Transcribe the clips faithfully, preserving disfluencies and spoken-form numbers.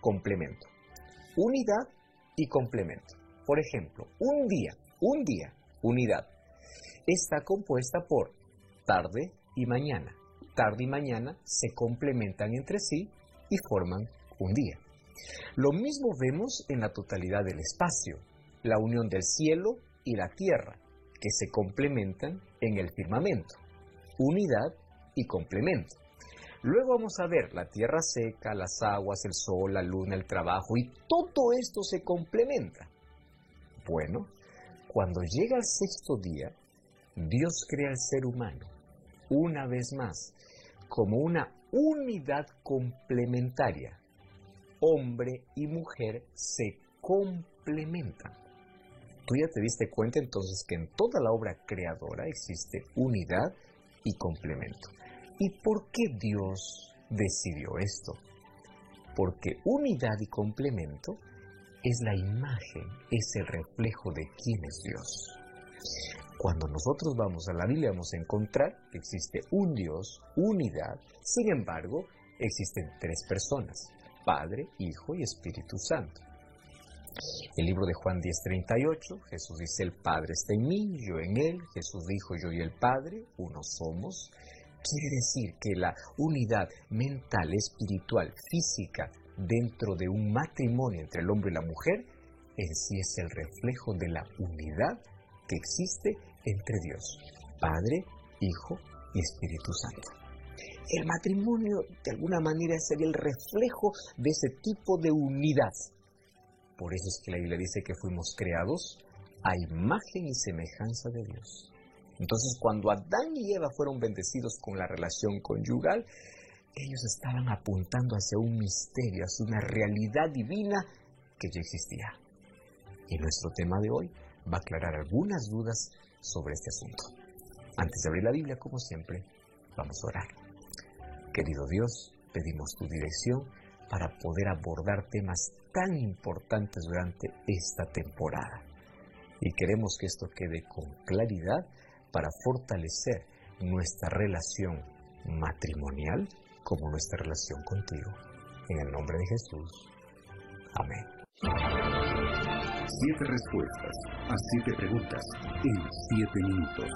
complemento. Unidad y complemento. Por ejemplo, un día, un día, unidad, está compuesta por tarde y mañana. Tarde y mañana se complementan entre sí y forman un día. Lo mismo vemos en la totalidad del espacio, la unión del cielo y la tierra, que se complementan en el firmamento. Unidad y complemento. Luego vamos a ver la tierra seca, las aguas, el sol, la luna, el trabajo, y todo esto se complementa. Bueno, cuando llega el sexto día, Dios crea al ser humano, una vez más, como una unidad complementaria. Hombre y mujer se complementan. Tú ya te diste cuenta entonces que en toda la obra creadora existe unidad y complemento. ¿Y por qué Dios decidió esto? Porque unidad y complemento es la imagen, es el reflejo de quién es Dios. Cuando nosotros vamos a la Biblia vamos a encontrar que existe un Dios, unidad, sin embargo, existen tres personas, Padre, Hijo y Espíritu Santo. El libro de Juan diez treinta y ocho, Jesús dice, el Padre está en mí, yo en Él. Jesús dijo, yo y el Padre, uno somos. Quiere decir que la unidad mental, espiritual, física, dentro de un matrimonio entre el hombre y la mujer, en sí es el reflejo de la unidad que existe entre Dios, Padre, Hijo y Espíritu Santo. El matrimonio, de alguna manera, sería el reflejo de ese tipo de unidad. Por eso es que la Biblia dice que fuimos creados a imagen y semejanza de Dios. Entonces, cuando Adán y Eva fueron bendecidos con la relación conyugal, ellos estaban apuntando hacia un misterio, hacia una realidad divina que ya existía. Y nuestro tema de hoy va a aclarar algunas dudas sobre este asunto. Antes de abrir la Biblia, como siempre, vamos a orar. Querido Dios, pedimos tu dirección para poder abordar temas tan importantes durante esta temporada. Y queremos que esto quede con claridad para fortalecer nuestra relación matrimonial como nuestra relación contigo. En el nombre de Jesús. Amén. Siete respuestas a siete preguntas en siete minutos.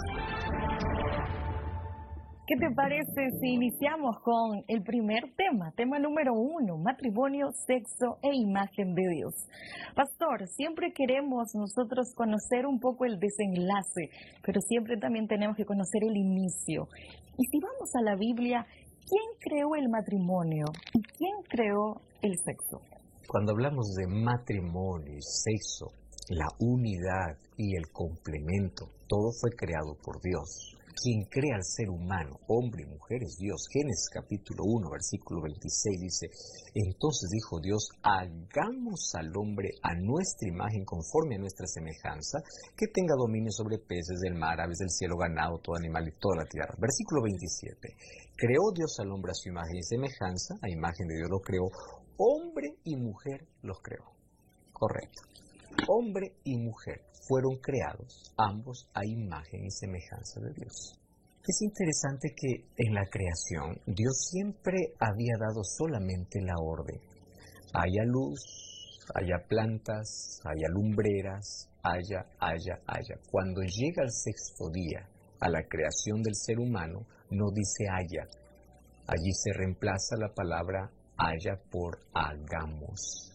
¿Qué te parece si iniciamos con el primer tema? Tema número uno, matrimonio, sexo e imagen de Dios. Pastor, siempre queremos nosotros conocer un poco el desenlace, pero siempre también tenemos que conocer el inicio. Y si vamos a la Biblia, ¿quién creó el matrimonio y quién creó el sexo? Cuando hablamos de matrimonio y sexo, la unidad y el complemento, todo fue creado por Dios. Quien crea al ser humano, hombre y mujer, es Dios. Génesis capítulo uno, versículo veintiséis dice, entonces dijo Dios, hagamos al hombre a nuestra imagen, conforme a nuestra semejanza, que tenga dominio sobre peces del mar, aves del cielo, ganado, todo animal y toda la tierra. Versículo veintisiete, creó Dios al hombre a su imagen y semejanza, a imagen de Dios lo creó, hombre y mujer los creó. Correcto. Hombre y mujer fueron creados, ambos a imagen y semejanza de Dios. Es interesante que en la creación Dios siempre había dado solamente la orden. Haya luz, haya plantas, haya lumbreras, haya, haya, haya. Cuando llega el sexto día a la creación del ser humano, no dice haya. Allí se reemplaza la palabra haya por hagamos.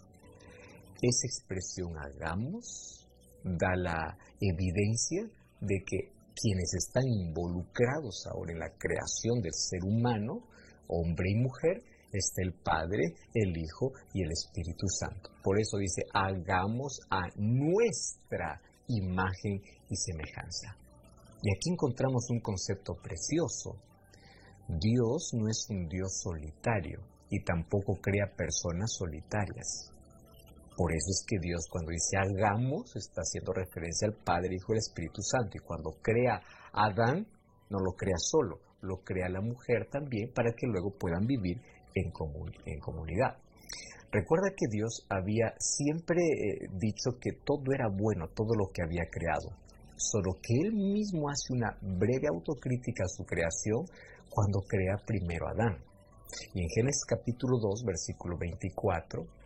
Esa expresión hagamos da la evidencia de que quienes están involucrados ahora en la creación del ser humano, hombre y mujer, está el Padre, el Hijo y el Espíritu Santo. Por eso dice, hagamos a nuestra imagen y semejanza. Y aquí encontramos un concepto precioso. Dios no es un Dios solitario y tampoco crea personas solitarias. Por eso es que Dios cuando dice hagamos está haciendo referencia al Padre, Hijo y Espíritu Santo. Y cuando crea a Adán, no lo crea solo, lo crea la mujer también para que luego puedan vivir en, comun en comunidad. Recuerda que Dios había siempre eh, dicho que todo era bueno, todo lo que había creado. Solo que Él mismo hace una breve autocrítica a su creación cuando crea primero a Adán. Y en Génesis capítulo dos, versículo veinticuatro,